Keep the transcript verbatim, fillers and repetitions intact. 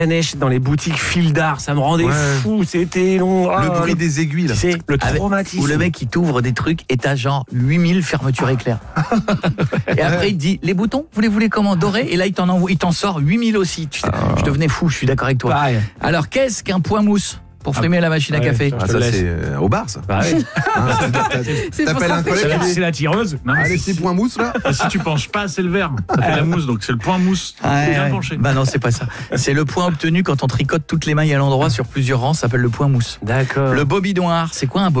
neige dans les boutiques fil d'art, ça me rendait Ouais. fou, c'était long. Le Oh, bruit des aiguilles, là. C'est le Avec- traumatisme. Où le mec il t'ouvre des trucs et t'as genre huit mille fermetures éclairs. Et après il te dit les boutons, voulez-vous les comment dorés? Et là il t'en envoie, il t'en sort huit mille aussi. Tu sais, Je devenais fou, je suis d'accord avec toi. Pareil. Alors qu'est-ce qu'un point mousse pour frimer la machine à ouais, café? ça, Ah, Je te ça, le laisse. c'est euh, au bar, ça. Pareil. Hein, ça veut dire que C'est t'as- pour T'appelles ça un que collègue, C'est tu la, dis, c'est la tireuse. Non, mais allez, si, petit point mousse, là. si tu penches pas assez le verre, ça fait la mousse, donc c'est le point mousse. Faut Ouais, bien ouais. pencher. Bah non, c'est pas ça. C'est le point obtenu quand on tricote toutes les mailles à l'endroit sur plusieurs rangs, ça s'appelle le point mousse. D'accord. Le bobidon art, c'est quoi un